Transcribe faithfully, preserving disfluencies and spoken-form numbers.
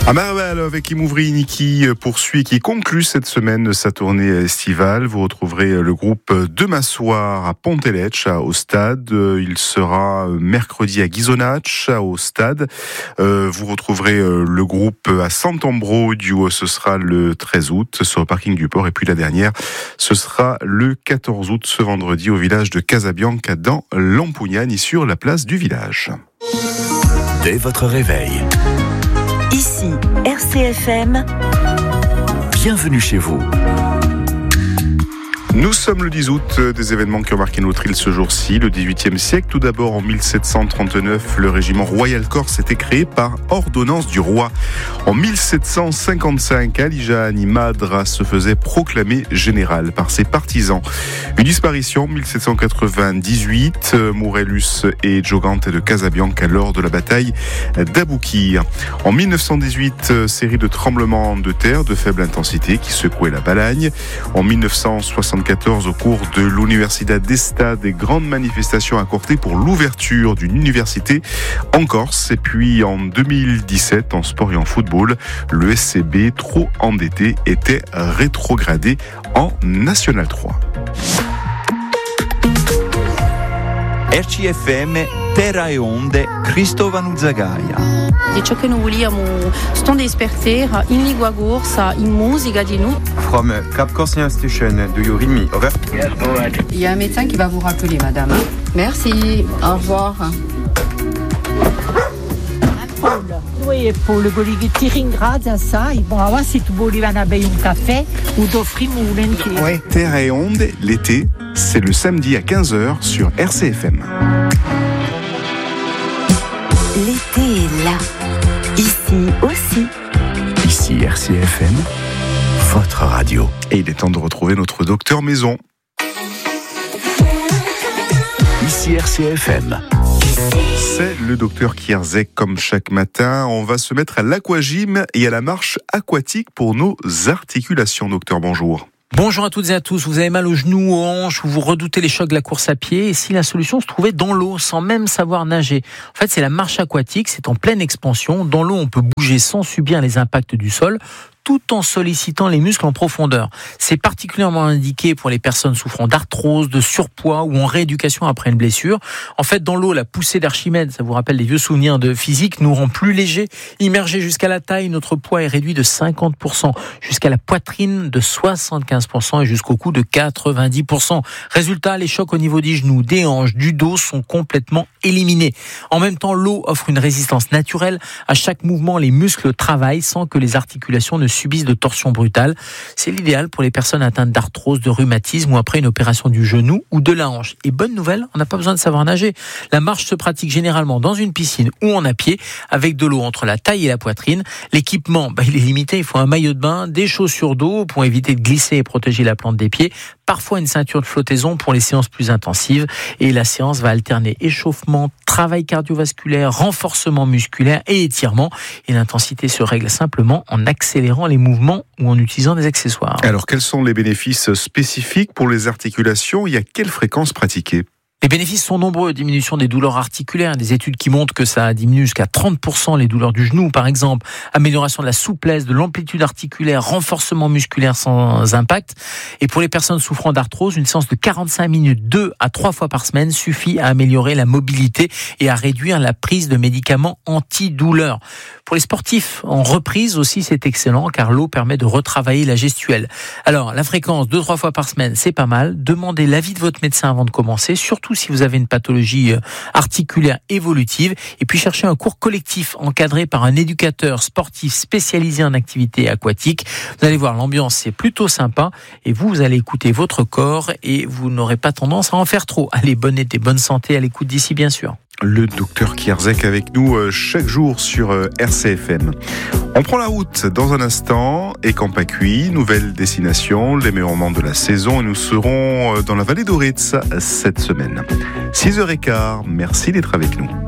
À Marvel, avec Imouvri, qui poursuit et qui conclut cette semaine sa tournée estivale. Vous retrouverez le groupe demain soir à Ponteletch, au stade. Il sera mercredi à Ghisonaccia, au stade. Vous retrouverez le groupe à Sant'Ambrogio, ce sera le treize août, sur le parking du port. Et puis la dernière, ce sera le quatorze août, ce vendredi, au village de Casabianca, dans l'Ampugnani, sur la place du village. Dès votre réveil. Ici, R C F M. Bienvenue chez vous. Nous sommes le dix août, des événements qui ont marqué notre île ce jour-ci, le dix-huitième siècle. Tout d'abord, en mille sept cent trente-neuf, le régiment Royal Corse était créé par ordonnance du roi. En mille sept cent cinquante-cinq, Ali Gianni Madra se faisait proclamer général par ses partisans. Une disparition en mille sept cent quatre-vingt-dix-huit, Mourellus et Gigante de Casabianca lors de la bataille d'Aboukir. En mille neuf cent dix-huit, série de tremblements de terre de faible intensité qui secouaient la Balagne. En mille neuf cent soixante-quatorze, au cours de l'Universidad d'Estade, des grandes manifestations accordées pour l'ouverture d'une université en Corse. Et puis en deux mille dix-sept, en sport et en football, le S C B, trop endetté, était rétrogradé en National trois. R C F M, Terra e Onde, Cristovano Zagaia. E ciò che noi vogliamo sto desperter in lingua corsa, in musica di nous. From Cap Corsian Station, do you read me? Over. Il y a un médecin qui va vous rappeler, madame. Merci, au revoir. Noi Paul voleva ti ringrazia assai, bon, allora se tu volevano bere un caffè, lo offriamo volentieri. Ouais, Terra e Onde, l'été, c'est le samedi à quinze heures sur R C F M. L'été est là. Ici aussi. Ici R C F M, votre radio. Et il est temps de retrouver notre docteur Maison. Ici R C F M. C'est le docteur Kierzek, comme chaque matin. On va se mettre à l'aquagym et à la marche aquatique pour nos articulations. Docteur, bonjour. Bonjour à toutes et à tous. Vous avez mal aux genoux, aux hanches, ou vous redoutez les chocs de la course à pied, et si la solution se trouvait dans l'eau, sans même savoir nager. En fait, c'est la marche aquatique, c'est en pleine expansion. Dans l'eau, on peut bouger sans subir les impacts du sol, tout en sollicitant les muscles en profondeur. C'est particulièrement indiqué pour les personnes souffrant d'arthrose, de surpoids ou en rééducation après une blessure. En fait, dans l'eau, la poussée d'Archimède, ça vous rappelle des vieux souvenirs de physique, nous rend plus légers. Immergés jusqu'à la taille, notre poids est réduit de cinquante pour cent, jusqu'à la poitrine de soixante-quinze pour cent et jusqu'au cou de quatre-vingt-dix pour cent. Résultat, les chocs au niveau des genoux, des hanches, du dos sont complètement éliminés. En même temps, l'eau offre une résistance naturelle. À chaque mouvement, les muscles travaillent sans que les articulations ne subissent de torsion brutale. C'est l'idéal pour les personnes atteintes d'arthrose, de rhumatisme ou après une opération du genou ou de la hanche. Et bonne nouvelle, on n'a pas besoin de savoir nager. La marche se pratique généralement dans une piscine ou en à pied avec de l'eau entre la taille et la poitrine. L'équipement, bah, il est limité. Il faut un maillot de bain, des chaussures d'eau pour éviter de glisser et protéger la plante des pieds. Parfois une ceinture de flottaison pour les séances plus intensives. Et la séance va alterner échauffement, travail cardiovasculaire, renforcement musculaire et étirement. Et l'intensité se règle simplement en accélérant les mouvements ou en utilisant des accessoires. Alors, quels sont les bénéfices spécifiques pour les articulations et à quelle fréquence pratiquer ? Les bénéfices sont nombreux. Diminution des douleurs articulaires, des études qui montrent que ça diminue jusqu'à trente pour cent les douleurs du genou, par exemple. Amélioration de la souplesse, de l'amplitude articulaire, renforcement musculaire sans impact. Et pour les personnes souffrant d'arthrose, une séance de quarante-cinq minutes, deux à trois fois par semaine, suffit à améliorer la mobilité et à réduire la prise de médicaments antidouleurs. Pour les sportifs en reprise aussi, c'est excellent car l'eau permet de retravailler la gestuelle. Alors, la fréquence, deux à trois fois par semaine, c'est pas mal. Demandez l'avis de votre médecin avant de commencer, surtout si vous avez une pathologie articulaire évolutive. Et puis, cherchez un cours collectif encadré par un éducateur sportif spécialisé en activité aquatique. Vous allez voir, l'ambiance, c'est plutôt sympa. Et vous, vous allez écouter votre corps et vous n'aurez pas tendance à en faire trop. Allez, bonne été, bonne santé à l'écoute d'ici, bien sûr. Le docteur Kierzek avec nous chaque jour sur R C F M. On prend la route dans un instant. Et Campacui, nouvelle destination, les meilleurs moments de la saison. Et nous serons dans la vallée d'Oritz cette semaine. six heures quinze, merci d'être avec nous.